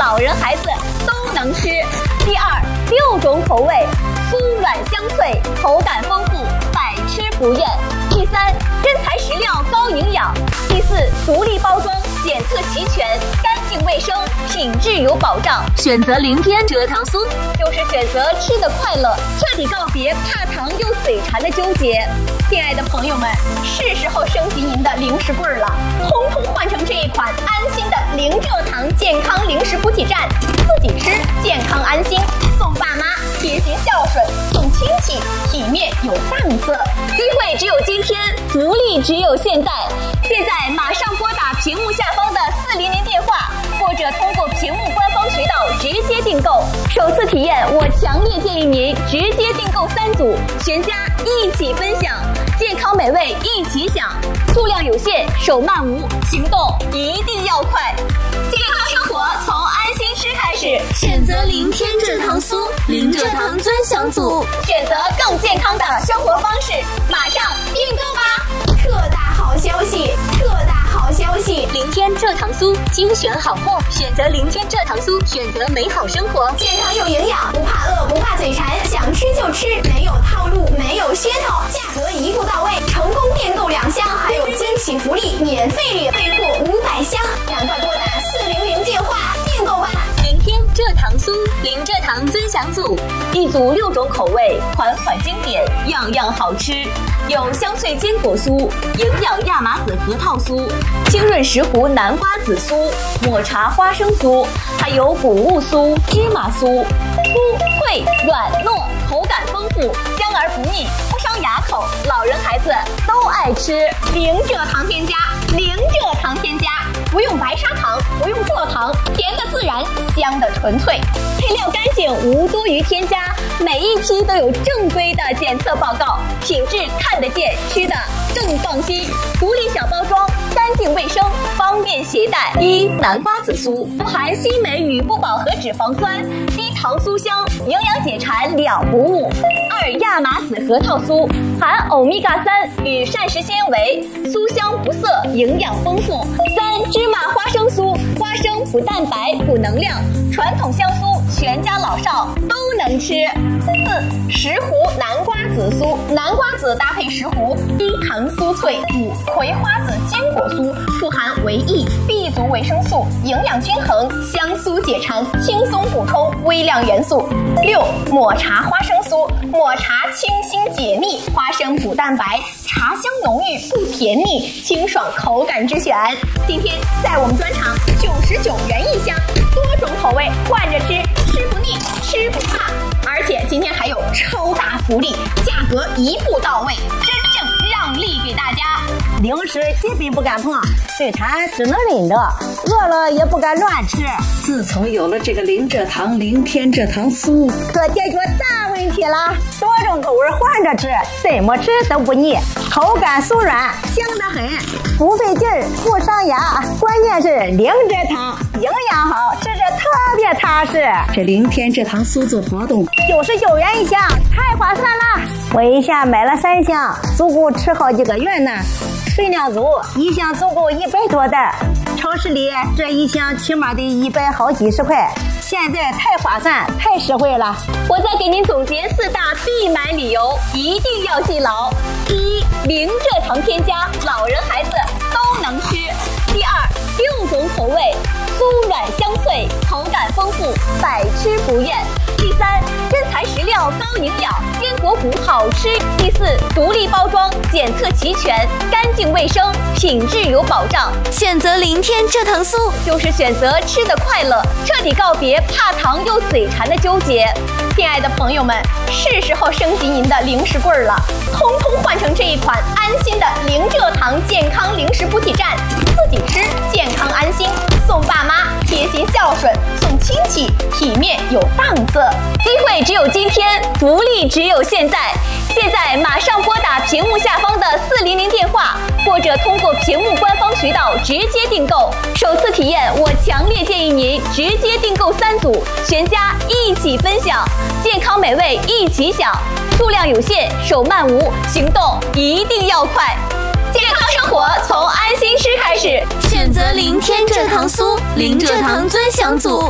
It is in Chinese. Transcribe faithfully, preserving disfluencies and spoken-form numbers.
老人孩子都能吃。第二，六种口味，酥软香脆，口感丰富，百吃不厌。第三，真材实料，高营养。第四，独立包装，检测齐全，干净卫生，品质有保障。选择零添蔗糖酥，就是选择吃的快乐，彻底告别怕糖又嘴馋的纠结。亲爱的朋友们，是时候升级您的零食柜了，通通换成这一款安心的零蔗糖健康零食补给站，自己吃健康安心，送爸妈贴心孝顺，送亲戚体面有档次。机会只有今天，福利只有现在。现在马上拨打屏幕下方的四零零电话，或者通过屏幕官方渠道直接订购。首次体验，我强烈建议您直接订购三组，全家一起分享，健康美味一起享。数量有限，手慢无，行动一定要快。健康生活从安心吃开始， 选择零添蔗糖酥，零蔗糖尊享组， 选择更健康的生活方式，马上订购吧！ 特大好消息，特大好消息！ 零添蔗糖酥，精选好货，选择零添蔗糖酥，选择美好生活， 健康又营养，不怕饿，不怕嘴馋，想吃就吃，没有套路，没有噱头，价格一步到位，成功订购两箱，还有惊喜福利，免费领备货五百箱，赶快拨打四零零电话订购吧！ 零添蔗糖酥，零蔗糖尊享组， 一组六种口味，款款经典，样样好吃。有香脆坚果酥、营养亚麻籽核桃酥、清润石斛南瓜籽酥、抹茶花生酥，还有谷物酥、芝麻酥，酥脆软糯，口感丰富，香而不腻，不伤牙口，老人孩子都爱吃。零蔗糖添加，零蔗糖添加，不用白砂糖，不用蔗糖，甜的自然，香的纯粹，配料干净，无多余添加，每一批都有正规的检测报告，品质看得见，吃的更放心。独立小包装，干净卫生，方便携带。一、南瓜籽酥，富含硒镁与不饱和脂肪酸，低糖酥香，营养解馋两不误。二、亚麻籽核桃酥，含欧米伽三与膳食纤维，酥香不涩，营养丰富。三、芝麻花生酥，花生补蛋白补能量，传统香酥，全家老少都能吃。四、石斛南瓜籽酥，南瓜籽搭配石斛，低糖酥脆。五、葵花籽坚果酥，富含维 E、B 族维生素，营养均衡，香酥解馋，轻松补充微量元素。六、抹茶花生酥，抹茶清新解腻，花生补蛋白，茶香浓郁不甜腻，清爽口感之选。今天在我们专场九十九元一箱，多种口味换着吃，吃不腻，吃不怕。而且今天还有超大福利，价格一步到位，真正让利给大家。 零食疾病不敢碰，嘴馋只能忍着，饿了也不敢乱吃。 自从有了这个零蔗糖、零添蔗糖酥， 可解决大问题了。多种口味换着吃，怎么吃都不腻，口感酥软，香得很，不费劲儿，不伤牙。关键是零蔗糖，营养好，吃着特别踏实。 这零添蔗糖酥做活动， 九十九元一箱，太划算了。我一下买了三箱，足够吃好几个月呢。分量足，一箱足够一百多袋。超市里这一箱起码得一百好几十块，现在太划算，太实惠了。 我再给您总结四大必买理由，一定要记牢。第一，零蔗糖添加，老人孩子都能吃。第二，六种口味，酥软香脆，口感丰富，百吃不厌。第三，真材实料，高营养，坚果脯好吃。第四，独立包装，检测齐全，干净卫生，品质有保障。 选择零添蔗糖酥， 就是选择吃的快乐，彻底告别怕糖又嘴馋的纠结。亲爱的朋友们，是时候升级您的零食柜了，通通换成这一款安心的零蔗糖健康零食补给站，自己吃健康安心，送爸妈贴心孝顺，送亲戚体面有档次。机会只有今天，福利只有现在。现在马上拨打屏幕下方的四零零电话，或者通过屏幕官方渠道直接订购。首次体验，我强烈建议您直接订购三组，全家一起分享，健康美味一起享。数量有限，手慢无，行动一定要快。健康生活从安心吃开始， 选择零添蔗糖酥，零蔗糖尊享组。